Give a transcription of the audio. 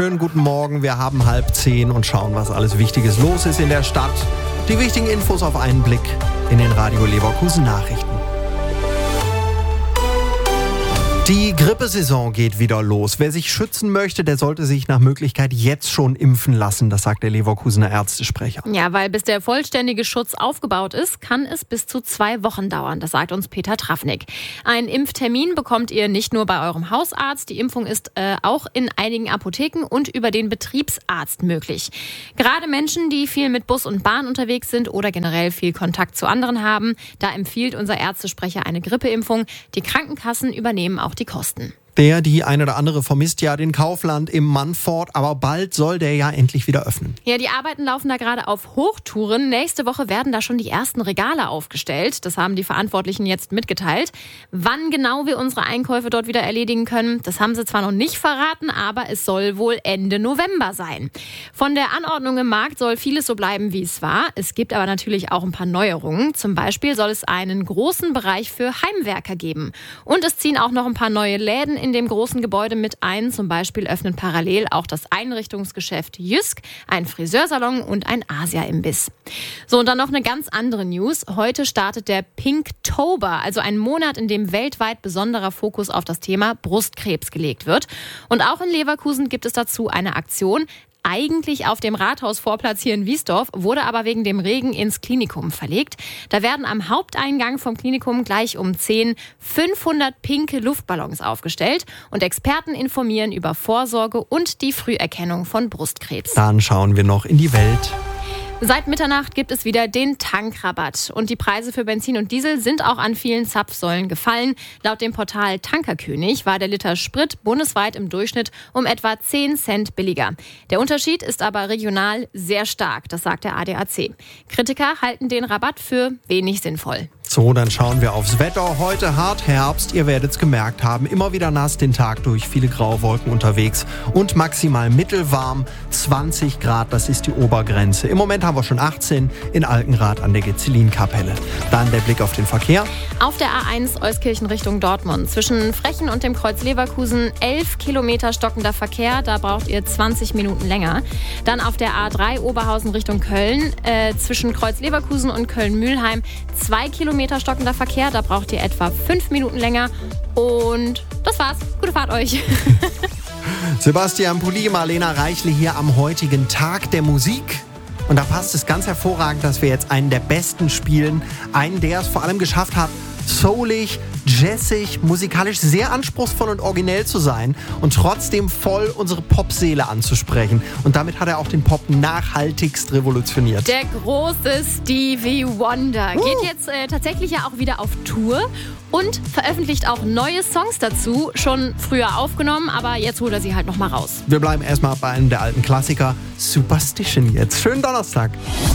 Schönen guten Morgen, wir haben 9:30 und schauen, was alles Wichtiges los ist in der Stadt. Die wichtigen Infos auf einen Blick in den Radio Leverkusen Nachrichten. Die Grippesaison geht wieder los. Wer sich schützen möchte, der sollte sich nach Möglichkeit jetzt schon impfen lassen, das sagt der Leverkusener Ärztesprecher. Ja, weil bis der vollständige Schutz aufgebaut ist, kann es bis zu 2 Wochen dauern, das sagt uns Peter Trafnik. Einen Impftermin bekommt ihr nicht nur bei eurem Hausarzt, die Impfung ist auch in einigen Apotheken und über den Betriebsarzt möglich. Gerade Menschen, die viel mit Bus und Bahn unterwegs sind oder generell viel Kontakt zu anderen haben, da empfiehlt unser Ärztesprecher eine Grippeimpfung. Die Krankenkassen übernehmen auch die Kosten. Die eine oder andere vermisst ja den Kaufland im Mannfort, aber bald soll der ja endlich wieder öffnen. Ja, die Arbeiten laufen da gerade auf Hochtouren. Nächste Woche werden da schon die ersten Regale aufgestellt. Das haben die Verantwortlichen jetzt mitgeteilt. Wann genau wir unsere Einkäufe dort wieder erledigen können, das haben sie zwar noch nicht verraten, aber es soll wohl Ende November sein. Von der Anordnung im Markt soll vieles so bleiben, wie es war. Es gibt aber natürlich auch ein paar Neuerungen. Zum Beispiel soll es einen großen Bereich für Heimwerker geben. Und es ziehen auch noch ein paar neue Läden in dem großen Gebäude mit ein. Zum Beispiel öffnen parallel auch das Einrichtungsgeschäft Jysk, ein Friseursalon und ein Asia-Imbiss. So, und dann noch eine ganz andere News. Heute startet der Pinktober, also ein Monat, in dem weltweit besonderer Fokus auf das Thema Brustkrebs gelegt wird. Und auch in Leverkusen gibt es dazu eine Aktion. Eigentlich auf dem Rathausvorplatz hier in Wiesdorf, wurde aber wegen dem Regen ins Klinikum verlegt. Da werden am Haupteingang vom Klinikum gleich um 10 500 pinke Luftballons aufgestellt und Experten informieren über Vorsorge und die Früherkennung von Brustkrebs. Dann schauen wir noch in die Welt. Seit Mitternacht gibt es wieder den Tankrabatt. Und die Preise für Benzin und Diesel sind auch an vielen Zapfsäulen gefallen. Laut dem Portal Tankerkönig war der Liter Sprit bundesweit im Durchschnitt um etwa 10 Cent billiger. Der Unterschied ist aber regional sehr stark, das sagt der ADAC. Kritiker halten den Rabatt für wenig sinnvoll. So, dann schauen wir aufs Wetter. Heute hart Herbst, ihr werdet es gemerkt haben. Immer wieder nass den Tag durch, viele graue Wolken unterwegs und maximal mittelwarm, 20 Grad, das ist die Obergrenze. Im Moment haben wir schon 18 in Alkenrath an der Gezzelin-Kapelle. Dann der Blick auf den Verkehr. Auf der A1 Euskirchen Richtung Dortmund. Zwischen Frechen und dem Kreuz Leverkusen 11 Kilometer stockender Verkehr, da braucht ihr 20 Minuten länger. Dann auf der A3 Oberhausen Richtung Köln. Zwischen Kreuz Leverkusen und Köln-Mühlheim 2 Kilometer stockender Verkehr, da braucht ihr etwa 5 Minuten länger. Und das war's. Gute Fahrt euch. Sebastian Pulli, Marlena Reichle hier am heutigen Tag der Musik. Und da passt es ganz hervorragend, dass wir jetzt einen der Besten spielen. Einen, der es vor allem geschafft hat, soulig, jazzig, musikalisch sehr anspruchsvoll und originell zu sein und trotzdem voll unsere Popseele anzusprechen. Und damit hat er auch den Pop nachhaltigst revolutioniert. Der große Stevie Wonder geht jetzt tatsächlich ja auch wieder auf Tour und veröffentlicht auch neue Songs dazu. Schon früher aufgenommen, aber jetzt holt er sie halt nochmal raus. Wir bleiben erstmal bei einem der alten Klassiker, Superstition jetzt. Schönen Donnerstag.